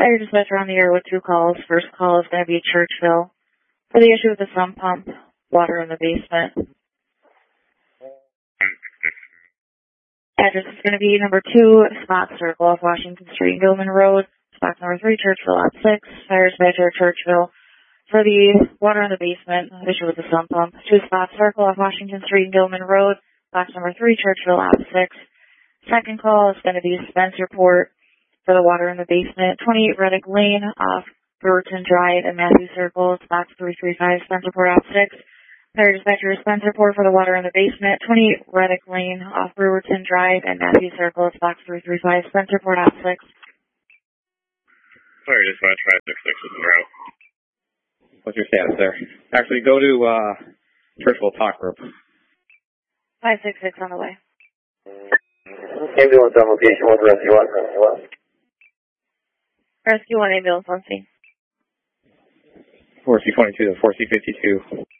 Fire dispatcher on the air with 2 calls. First call is going to be Churchville for the issue with the sump pump, water in the basement. Address is going to be number 2, Spot Circle off Washington Street, Gilman Road. Spot number 3, Churchville at 6. Fire dispatcher Churchville for the water in the basement, issue with the sump pump. 2 Spot Circle off Washington Street, Gilman Road. Box number 3, Churchville at 6. Second call is going to be Spencerport for the water in the basement. 28 Reddick Lane off Brewerton Drive and Matthew Circle. Box 335, Spencerport at 6. Fire dispatcher Spencerport for the water in the basement. 28 Reddick Lane off Brewerton Drive and Matthew Circle. Box 335, Spencerport at 6. Fire dispatch 566 is en route. What's your status there? Actually, go to Churchville Talk Group. 566 on the way. Ambulance on location with Rescue 1. Rescue 1 ambulance on scene. 4C22 to 4C52.